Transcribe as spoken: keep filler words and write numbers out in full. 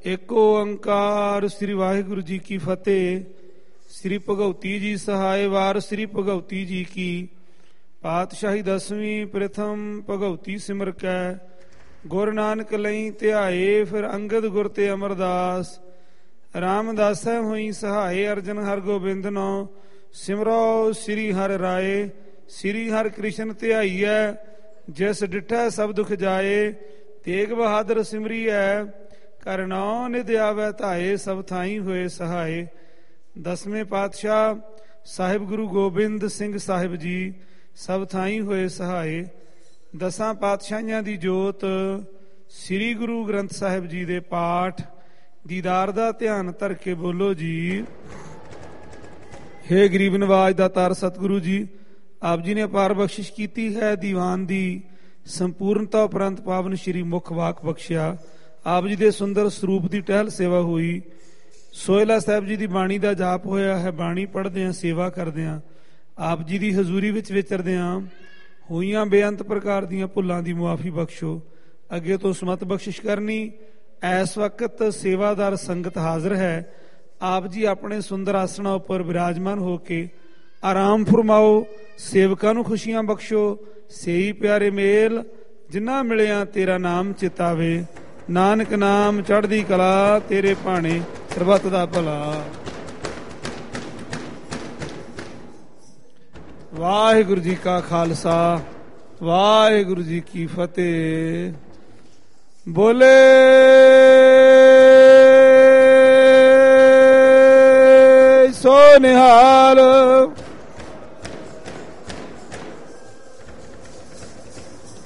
ਏਕ ਓੰਕਾਰ ਸ੍ਰੀ ਵਾਹਿਗੁਰੂ ਜੀ ਕੀ ਫਤਿਹ। ਸ੍ਰੀ ਭਗਉਤੀ ਜੀ ਸਹਾਏ ਵਾਰ ਸ੍ਰੀ ਭਗਉਤੀ ਜੀ ਕੀ। ਪਾਤਸ਼ਾਹੀ ਦਸਵੀਂ ਪ੍ਰਥਮ ਭਗਉਤੀ ਸਿਮਰ ਕੈ। ਗੁਰ ਨਾਨਕ ਲਈ ਧਿਆਏ ਫਿਰ ਅੰਗਦ ਗੁਰ ਤੇ ਅਮਰਦਾਸ। ਰਾਮਦਾਸੈ ਹੋਈ ਸਹਾਏ ਅਰਜਨ ਹਰ ਗੋਬਿੰਦ ਨੋ। ਸਿਮਰੋ ਸ੍ਰੀ ਹਰਿ ਰਾਏ ਸ੍ਰੀ ਹਰਿ ਕ੍ਰਿਸ਼ਨ ਧਿਆਈਐ। ਜਿਸ ਡਿਠੈ ਸਭ ਦੁਖ ਜਾਏ ਤੇਗ ਬਹਾਦਰ ਸਿਮਰੀਐ। ਕਰਨੌ ਨਿਧ ਆਵੈ ਧਾਏ ਸਭ ਥਾਈ ਹੋਏ ਸਹਾਏ। ਦਸਵੇਂ ਪਾਤਸ਼ਾਹ ਸਾਹਿਬ ਗੁਰੂ ਗੋਬਿੰਦ ਸਿੰਘ ਸਾਹਿਬ ਜੀ ਸਭ ਥਾਈ ਹੋਏ ਸਹਾਏ। ਦਸਾਂ ਪਾਤਸ਼ਾਹੀਆਂ ਦੀ ਜੋਤ ਸ੍ਰੀ ਗੁਰੂ ਗ੍ਰੰਥ ਸਾਹਿਬ ਜੀ ਦੇ ਪਾਠ ਦੀਦਾਰ ਦਾ ਧਿਆਨ ਧਰ ਕੇ ਬੋਲੋ ਜੀ। ਹੇ ਗਰੀਬ ਨਵਾਜ ਦਾਤਾਰ ਸਤਿਗੁਰੂ ਜੀ, ਆਪ ਜੀ ਨੇ ਅਪਾਰ ਬਖਸ਼ਿਸ਼ ਕੀਤੀ ਹੈ। ਦੀਵਾਨ ਦੀ ਸੰਪੂਰਨਤਾ ਉਪਰੰਤ ਪਾਵਨ ਸ਼੍ਰੀ ਮੁਖ ਵਾਕ ਬਖਸ਼ਿਆ। ਆਪ ਜੀ ਦੇ ਸੁੰਦਰ ਸਰੂਪ ਦੀ ਟਹਿਲ ਸੇਵਾ ਹੋਈ। ਸੋਹਿਲਾ ਸਾਹਿਬ ਜੀ ਦੀ ਬਾਣੀ ਦਾ ਜਾਪ ਹੋਇਆ ਹੈ। ਬਾਣੀ ਪੜ੍ਹਦੇ ਹਾਂ, ਸੇਵਾ ਕਰਦੇ ਹਾਂ, ਆਪ ਜੀ ਦੀ ਹਜ਼ੂਰੀ ਵਿੱਚ ਵਿਚਰਦੇ ਹਾਂ। ਹੋਈਆਂ ਬੇਅੰਤ ਪ੍ਰਕਾਰ ਦੀਆਂ ਭੁੱਲਾਂ ਦੀ ਮੁਆਫੀ ਬਖਸ਼ੋ। ਅੱਗੇ ਤੋਂ ਸਮਤ ਬਖਸ਼ਿਸ਼ ਕਰਨੀ। ਇਸ ਵਕਤ ਸੇਵਾਦਾਰ ਸੰਗਤ ਹਾਜ਼ਰ ਹੈ। ਆਪ ਜੀ ਆਪਣੇ ਸੁੰਦਰ ਆਸਣਾ ਉੱਪਰ ਵਿਰਾਜਮਾਨ ਹੋ ਕੇ ਆਰਾਮ ਫਰਮਾਓ। ਸੇਵਕਾਂ ਨੂੰ ਖੁਸ਼ੀਆਂ ਬਖਸ਼ੋ। ਸੇਈ ਪਿਆਰੇ ਮੇਲ ਜਿਨ੍ਹਾਂ ਮਿਲਿਆ ਤੇਰਾ ਨਾਮ ਚਿਤਾਵੇ। ਨਾਨਕ ਨਾਮ ਚੜ੍ਹਦੀ ਕਲਾ ਤੇਰੇ ਭਾਣੇ ਸਰਬੱਤ ਦਾ ਭਲਾ। ਵਾਹਿਗੁਰੂ ਜੀ ਕਾ ਖਾਲਸਾ ਵਾਹਿਗੁਰੂ ਜੀ ਕੀ ਫਤਿਹ। ਬੋਲੇ ਸੋ ਨਿਹਾਲ।